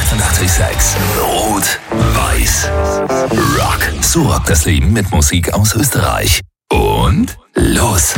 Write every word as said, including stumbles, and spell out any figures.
achtundachtzig Komma sechs. Rot-Weiß. Rock. So rockt das Leben mit Musik aus Österreich. Und los!